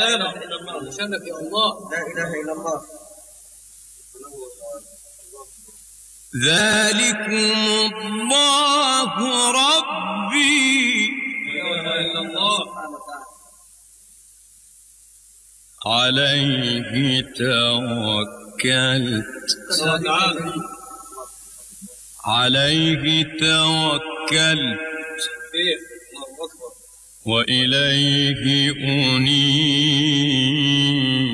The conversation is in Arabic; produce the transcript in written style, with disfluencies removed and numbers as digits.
إله إلا الله. شانك يا الله. لا إله إلا الله. ذلكم الله ربي لا إله إلا الله. عليه توكلت عليه توكلت وإليه أنيب